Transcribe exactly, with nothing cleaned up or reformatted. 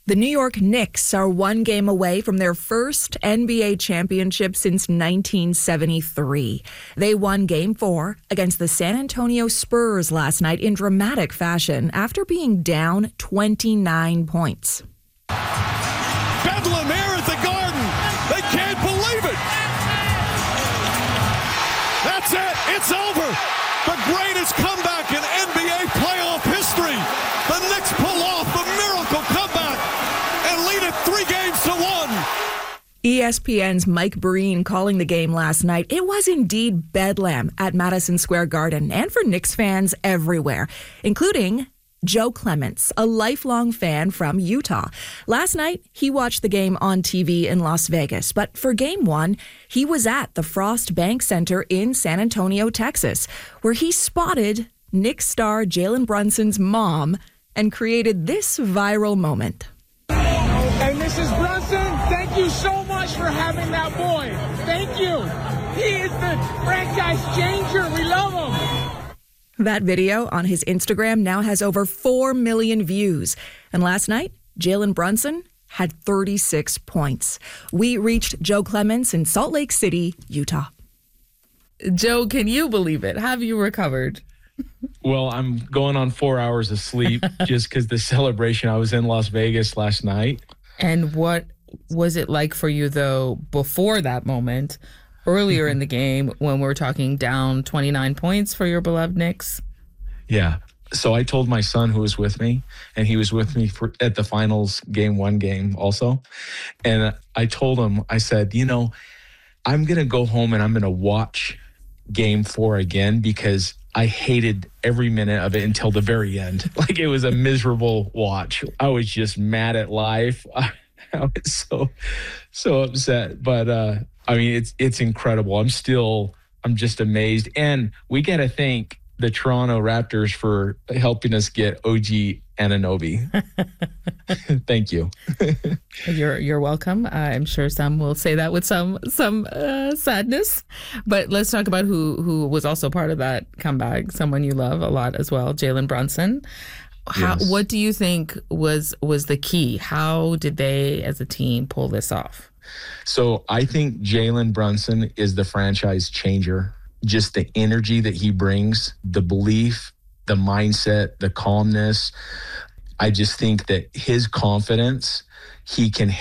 The New York Knicks are one game away from their first N B A championship since nineteen seventy-three. They won Game four against the San Antonio Spurs last night in dramatic fashion after being down twenty-nine points. Bedlam here at the Garden. They can't believe it. That's it. It's over. The greatest comeback in N B A playoff history. The Knicks pull off the miracle comeback and lead it three games to one. E S P N's Mike Breen calling the game last night. It was indeed bedlam at Madison Square Garden and for Knicks fans everywhere, including Joe Clements, a lifelong fan from Utah. Last night, he watched the game on T V in Las Vegas, but for Game one, he was at the Frost Bank Center in San Antonio, Texas, where he spotted Knicks star Jalen Brunson's mom and created this viral moment. Hey, Missus Brunson, thank you so much for having that boy. Thank you. He is the franchise changer. We love him. That video on his Instagram now has over four million views. And last night, Jalen Brunson had thirty-six points. We reached Joe Clements in Salt Lake City, Utah. Joe, can you believe it? Have you recovered? Well, I'm going on four hours of sleep just because the celebration. I was in Las Vegas last night. And what was it like for you, though, before that moment, earlier in the game when we were talking down twenty-nine points for your beloved Knicks? Yeah. So I told my son who was with me, and he was with me for at the finals game one game also. And I told him, I said, you know, I'm going to go home and I'm going to watch game four again because I hated every minute of it until the very end. Like, it was a miserable watch. I was just mad at life. I, I was so, so upset. But, uh, I mean, it's it's incredible. I'm still, I'm just amazed. And we got to thank the Toronto Raptors for helping us get O G Anunoby. Thank you. You're you're welcome. I'm sure some will say that with some some uh, sadness. But let's talk about who who was also part of that comeback. Someone you love a lot as well, Jalen Brunson. How, Yes. What do you think was was the key? How did they, as a team, pull this off? So I think Jalen Brunson is the franchise changer. Just the energy that he brings, the belief, the mindset, the calmness. I just think that his confidence, he can